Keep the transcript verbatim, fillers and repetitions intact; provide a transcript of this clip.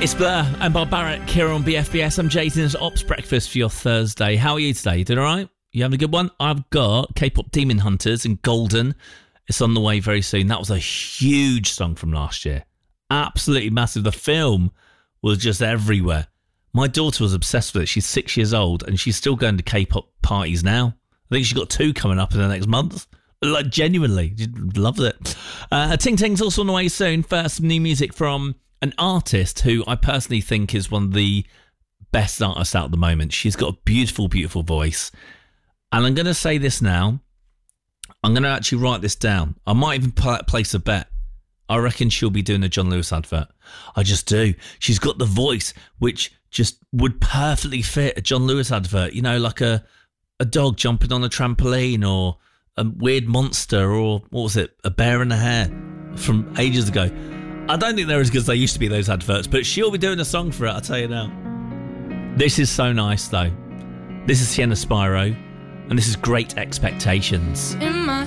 It's Blur and Bob Barrett here on B F B S. I'm Jason's Ops Breakfast for your Thursday. How are you today? You doing all right? You having a good one? I've got K-pop Demon Hunters and Golden. It's on the way very soon. That was a huge song from last year. Absolutely massive. The film was just everywhere. My daughter was obsessed with it. She's six years old and she's still going to K-pop parties now. I think she's got two coming up in the next month. Like, genuinely. She loves it. Uh, Ting Ting's also on the way soon. First, new music from an artist who I personally think is one of the best artists out at the moment. She's got a beautiful, beautiful voice. And I'm going to say this now. I'm going to actually write this down. I might even place a bet. I reckon she'll be doing a John Lewis advert. I just do. She's got the voice which just would perfectly fit a John Lewis advert. You know, like a, a dog jumping on a trampoline, or a weird monster, or what was it? A bear and a hare from ages ago. I don't think they're as good as they used to be, those adverts, but she'll be doing a song for it, I'll tell you now. This is so nice, though. This is Sienna Spiro, and this is Great Expectations. In my